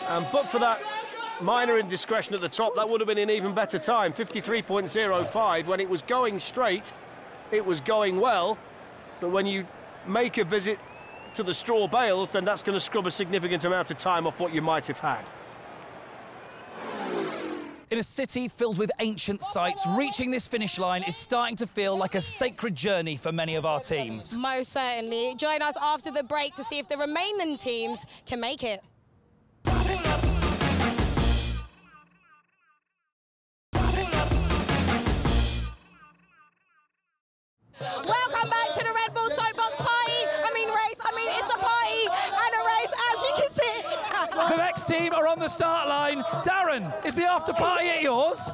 And but for that minor indiscretion at the top, that would have been an even better time. 53.05. When it was going straight, it was going well. But when you make a visit to the straw bales, then that's going to scrub a significant amount of time off what you might have had. In a city filled with ancient sites, reaching this finish line is starting to feel like a sacred journey for many of our teams. Most certainly. Join us after the break to see if the remaining teams can make it. Welcome back to the Red Bull Soapbox party. Race. It's a party and a race, as you can see. The next team are on the start line. Darren, is the after party at yours?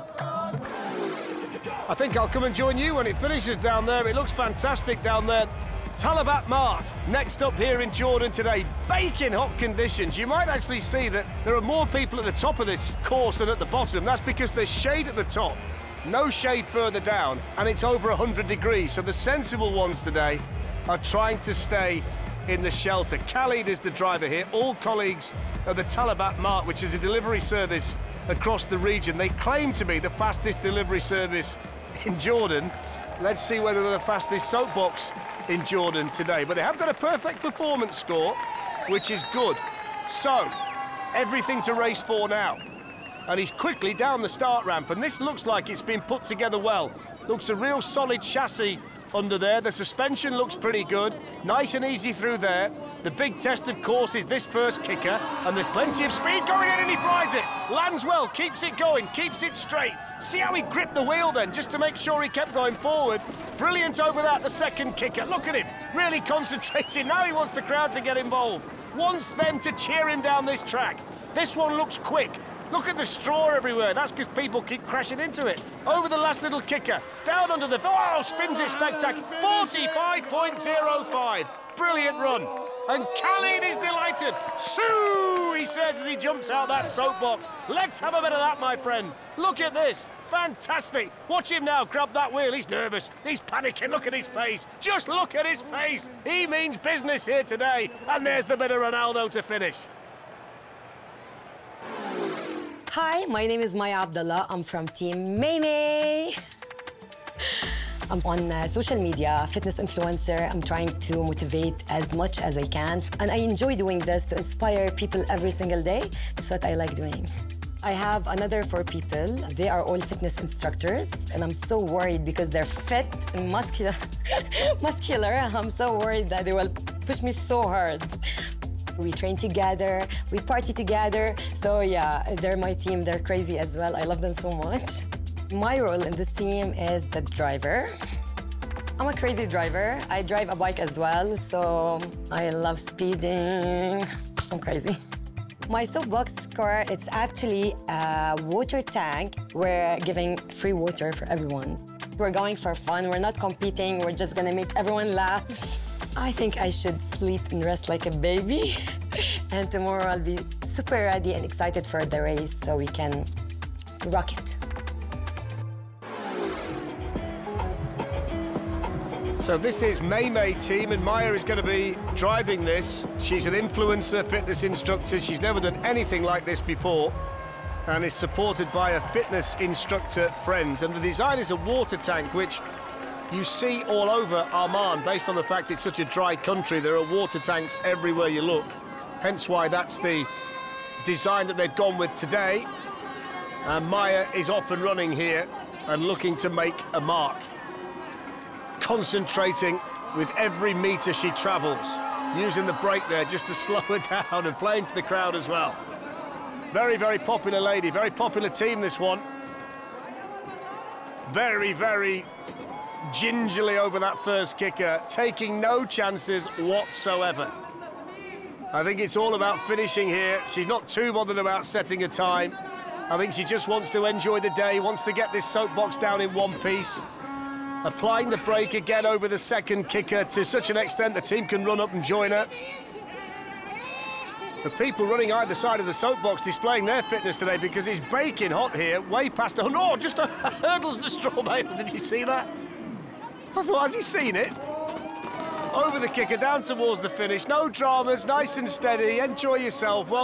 I think I'll come and join you when it finishes down there. It looks fantastic down there. Talabat Mart, next up here in Jordan today. Baking hot conditions. You might actually see that there are more people at the top of this course than at the bottom. That's because there's shade at the top, no shade further down, and it's over 100 degrees. So the sensible ones today are trying to stay in the shelter. Khalid is the driver here. All colleagues of the Talabat Mart, which is a delivery service across the region. They claim to be the fastest delivery service in Jordan. Let's see whether they're the fastest soapbox in Jordan today. But they have got a perfect performance score, which is good. So, everything to race for now. And he's quickly down the start ramp, and this looks like it's been put together well. Looks a real solid chassis under there. The suspension looks pretty good. Nice and easy through there. The big test, of course, is this first kicker, and there's plenty of speed going in, and he flies it. Lands well, keeps it going, keeps it straight. See how he gripped the wheel then, just to make sure he kept going forward. Brilliant over that, the second kicker. Look at him, really concentrating. Now he wants the crowd to get involved. Wants them to cheer him down this track. This one looks quick. Look at the straw everywhere. That's because people keep crashing into it. Over the last little kicker. Down under the... Oh, spins it spectacular. 45.05. Brilliant run. And Khalid is delighted. Sue, he says as he jumps out that soapbox. Let's have a bit of that, my friend. Look at this. Fantastic. Watch him now grab that wheel. He's nervous. He's panicking. Look at his face. Just look at his face. He means business here today. And there's the bit of Ronaldo to finish. Hi, my name is Maya Abdullah. I'm from Team Maymay. I'm on social media, fitness influencer. I'm trying to motivate as much as I can. And I enjoy doing this to inspire people every single day. That's what I like doing. I have another 4 people. They are all fitness instructors. And I'm so worried because they're fit and muscular. I'm so worried that they will push me so hard. We train together, we party together. So yeah, they're my team, they're crazy as well. I love them so much. My role in this team is the driver. I'm a crazy driver. I drive a bike as well, so I love speeding. I'm crazy. My soapbox car, it's actually a water tank. We're giving free water for everyone. We're going for fun, we're not competing, we're just gonna make everyone laugh. I think I should sleep and rest like a baby. And tomorrow I'll be super ready and excited for the race so we can rock it. So this is Maymay team, and Maya is going to be driving this. She's an influencer, fitness instructor. She's never done anything like this before, and is supported by a fitness instructor friends. And the design is a water tank, which you see all over Amman, based on the fact it's such a dry country. There are water tanks everywhere you look. Hence why that's the design that they've gone with today. And Maya is off and running here and looking to make a mark. Concentrating with every metre she travels. Using the brake there just to slow her down and playing to the crowd as well. Very, very popular lady, very popular team, this one. Very, very gingerly over that first kicker, taking no chances whatsoever. I think it's all about finishing here. She's not too bothered about setting a time. I think she just wants to enjoy the day, wants to get this soapbox down in one piece. Applying the brake again over the second kicker to such an extent the team can run up and join her. The people running either side of the soapbox displaying their fitness today because it's baking hot here, way past the... Oh, just hurdles the straw bale. Did you see that? I thought, has he seen it? Over the kicker, down towards the finish. No dramas, nice and steady. Enjoy yourself. Well